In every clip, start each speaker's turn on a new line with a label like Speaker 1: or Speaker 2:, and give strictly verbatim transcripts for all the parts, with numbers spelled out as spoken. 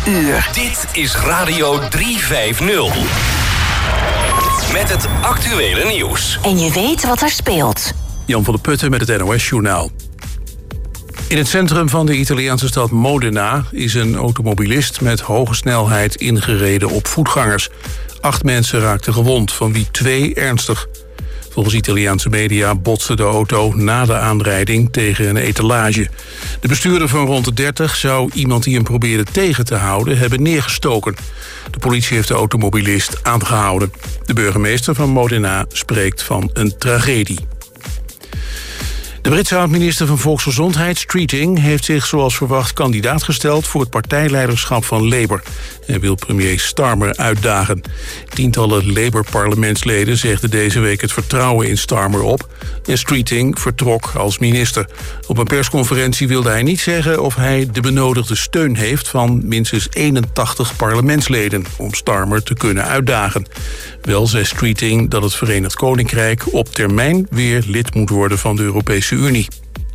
Speaker 1: uur.
Speaker 2: Dit is Radio driehonderdvijftig. Met het actuele nieuws.
Speaker 1: En je weet wat er speelt.
Speaker 3: Jan van der Putten met het N O S-journaal. In het centrum van de Italiaanse stad Modena is een automobilist met hoge snelheid ingereden op voetgangers. Acht mensen raakten gewond, van wie twee ernstig. Volgens Italiaanse media botste de auto na de aanrijding tegen een etalage. De bestuurder van rond de dertig zou iemand die hem probeerde tegen te houden hebben neergestoken. De politie heeft de automobilist aangehouden. De burgemeester van Modena spreekt van een tragedie. De Britse oud-minister van Volksgezondheid, Streeting, heeft zich zoals verwacht kandidaat gesteld voor het partijleiderschap van Labour. Hij wil premier Starmer uitdagen. Tientallen Labour-parlementsleden zegden deze week het vertrouwen in Starmer op en Streeting vertrok als minister. Op een persconferentie wilde hij niet zeggen of hij de benodigde steun heeft van minstens eenentachtig parlementsleden om Starmer te kunnen uitdagen. Wel zei Streeting dat het Verenigd Koninkrijk op termijn weer lid moet worden van de Europese Unie.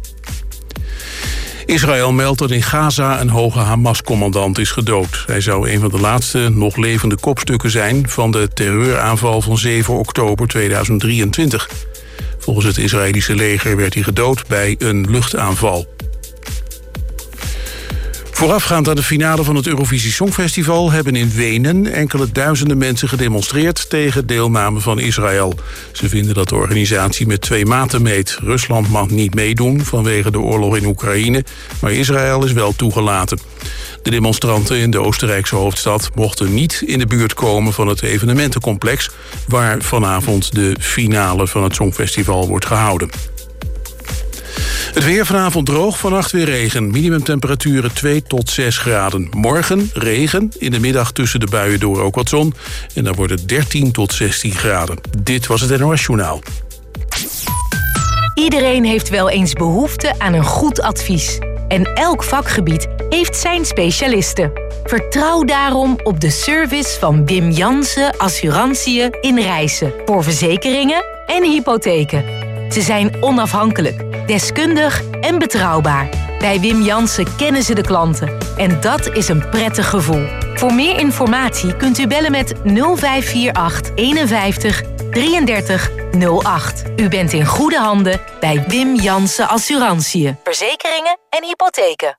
Speaker 3: Israël meldt dat in Gaza een hoge Hamas-commandant is gedood. Hij zou een van de laatste nog levende kopstukken zijn van de terreuraanval van zeven oktober tweeduizend drieëntwintig. Volgens het Israëlische leger werd hij gedood bij een luchtaanval. Voorafgaand aan de finale van het Eurovisie Songfestival hebben in Wenen enkele duizenden mensen gedemonstreerd tegen deelname van Israël. Ze vinden dat de organisatie met twee maten meet. Rusland mag niet meedoen vanwege de oorlog in Oekraïne, maar Israël is wel toegelaten. De demonstranten in de Oostenrijkse hoofdstad mochten niet in de buurt komen van het evenementencomplex, waar vanavond de finale van het Songfestival wordt gehouden. Het weer vanavond droog, vannacht weer regen. Minimumtemperaturen twee tot zes graden. Morgen regen, in de middag tussen de buien door ook wat zon. En dan wordt het dertien tot zestien graden. Dit was het N O S-journaal.
Speaker 4: Iedereen heeft wel eens behoefte aan een goed advies. En elk vakgebied heeft zijn specialisten. Vertrouw daarom op de service van Wim Jansen Assurantiën in Rijssen. Voor verzekeringen en hypotheken. Ze zijn onafhankelijk, deskundig en betrouwbaar. Bij Wim Jansen kennen ze de klanten. En dat is een prettig gevoel. Voor meer informatie kunt u bellen met nul vijf vier acht eenenvijftig drieëndertig nul acht. U bent in goede handen bij Wim Jansen Assurantiën. Verzekeringen en hypotheken.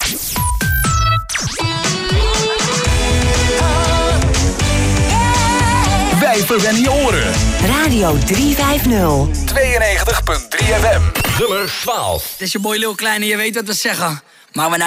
Speaker 2: Wij verwennen je oren.
Speaker 1: Radio driehonderdvijftig.
Speaker 2: tweeënnegentig komma drie F M. Nummer twaalf.
Speaker 5: Het is je boy Lil Kleine, je weet wat we zeggen. Maar we